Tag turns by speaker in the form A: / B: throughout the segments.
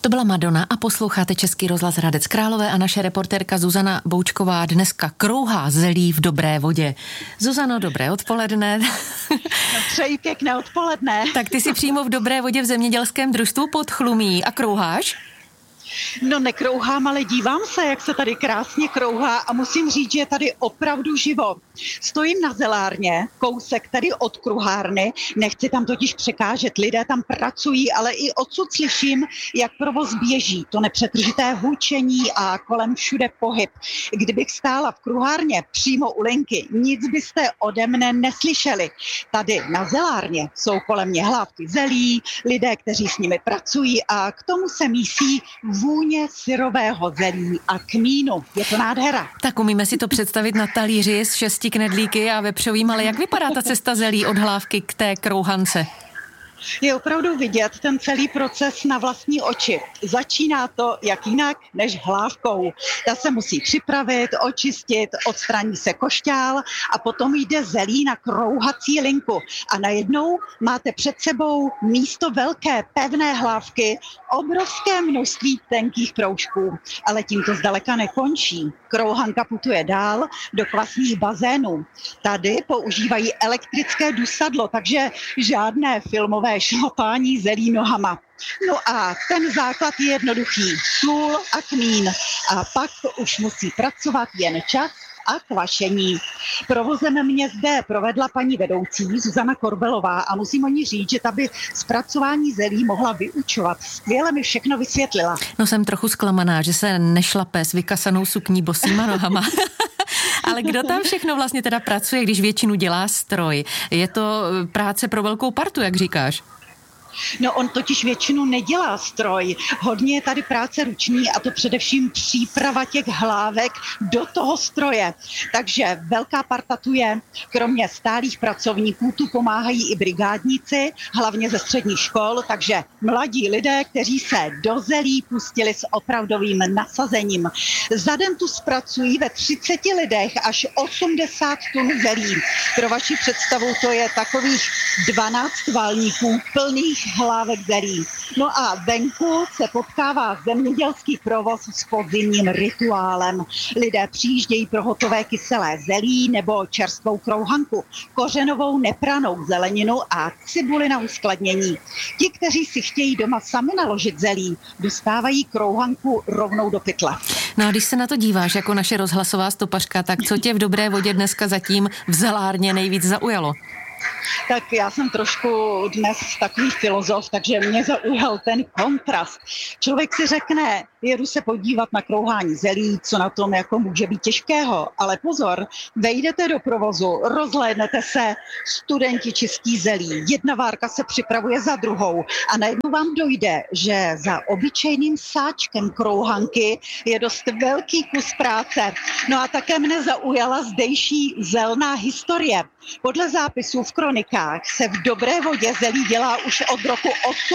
A: To byla Madonna a posloucháte Český rozhlas Hradec Králové a naše reportérka Zuzana Boučková dneska krouhá zelí v dobré vodě. Zuzano, dobré odpoledne.
B: No, přeji pěkné odpoledne.
A: Tak ty jsi přímo v dobré vodě v zemědělském družstvu pod Chlumí a krouháš?
B: No nekrouhám, ale dívám se, jak se tady krásně krouhá a musím říct, že je tady opravdu živo. Stojím na zelárně, kousek tady od kruhárny, nechci tam totiž překážet, lidé tam pracují, ale i odsud slyším, jak provoz běží, to nepřetržité hučení a kolem všude pohyb. Kdybych stála v kruhárně přímo u linky, nic byste ode mne neslyšeli. Tady na zelárně jsou kolem mě hlávky zelí, lidé, kteří s nimi pracují a k tomu se mísí vůně syrového zelí a kmínu. Je to nádhera.
A: Tak umíme si to představit na talíři s 6 knedlíky a vepřovým, ale jak vypadá ta cesta zelí od hlávky k té krouhance?
B: Je opravdu vidět ten celý proces na vlastní oči. Začíná to jak jinak než hlávkou. Ta se musí připravit, očistit, odstraní se košťál a potom jde zelí na krouhací linku. A najednou máte před sebou místo velké pevné hlávky obrovské množství tenkých proužků. Ale tím to zdaleka nekončí. Krouhanka putuje dál do kvasných bazénů. Tady používají elektrické dusadlo, takže žádné filmové šlapání zelí nohama. No a ten základ je jednoduchý. Sůl a kmín. A pak už musí pracovat jen čas a kvašení. Provozem mě zde provedla paní vedoucí Zuzana Korbelová a musím o ní říct, že ta by zpracování zelí mohla vyučovat. Skvěle mi všechno vysvětlila.
A: No jsem trochu zklamaná, že se nešlape s vykasanou sukní bosýma nohama. Ale kdo tam všechno vlastně teda pracuje, když většinu dělá stroj? Je to práce pro velkou partu, jak říkáš?
B: No on totiž většinu nedělá stroj. Hodně je tady práce ruční a to především příprava těch hlávek do toho stroje. Takže velká parta tu je. Kromě stálých pracovníků tu pomáhají i brigádníci, hlavně ze středních škol, takže mladí lidé, kteří se do zelí pustili s opravdovým nasazením. Za den tu zpracují ve 30 lidech až 80 tun zelí. Pro vaši představu to je takových 12 valníků plných hlávek zelí. No a venku se potkává zemědělský provoz s podzimním rituálem. Lidé přijíždějí pro hotové kyselé zelí nebo čerstvou krouhanku, kořenovou nepranou zeleninu a cibuli na uskladnění. Ti, kteří si chtějí doma sami naložit zelí, dostávají krouhanku rovnou do pytle.
A: No a když se na to díváš jako naše rozhlasová stopařka, tak co tě v dobré vodě dneska zatím v zelárně nejvíc zaujalo?
B: Tak já jsem trošku dnes takový filozof, takže mě zaujal ten kontrast. Člověk si řekne, jedu se podívat na krouhání zelí, co na tom jako může být těžkého, ale pozor, vejdete do provozu, rozhlédnete se, studenti čistí zelí, jedna várka se připravuje za druhou a najednou vám dojde, že za obyčejným sáčkem krouhanky je dost velký kus práce. No a také mne zaujala zdejší zelná historie. Podle zápisů v kronikách se v dobré vodě zelí dělá už od roku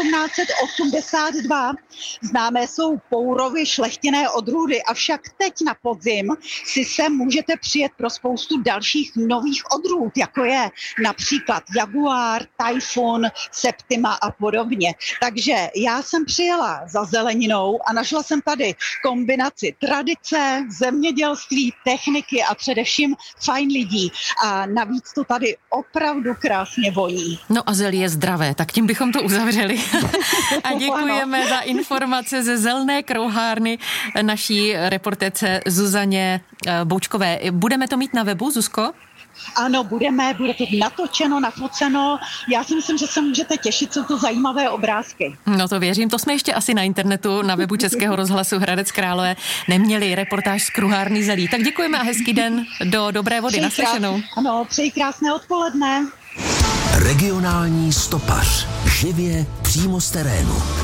B: 1882. Známé jsou Pourovy šlechtěné odrůdy, avšak teď na podzim si sem můžete přijet pro spoustu dalších nových odrůd, jako je například Jaguar, Typhoon, Septima a podobně. Takže já jsem přijela za zeleninou a našla jsem tady kombinaci tradice, zemědělství, techniky a především fajn lidí. A navíc to tady opravdu krásně voní.
A: No a zelí je zdravé, tak tím bychom to uzavřeli. A děkujeme za informace ze zelné krouhárny naší reportérce Zuzaně Boučkové. Budeme to mít na webu, Zuzko?
B: Ano, bude to natočeno, nafoceno. Já si myslím, že se můžete těšit, jsou to zajímavé obrázky.
A: No to věřím, to jsme ještě asi na internetu, na webu Českého rozhlasu Hradec Králové neměli reportáž z kruhárny zelí. Tak děkujeme a hezký den do dobré vody. Naslyšenou.
B: Ano, přeji krásné odpoledne.
C: Regionální stopař. Živě přímo z terénu.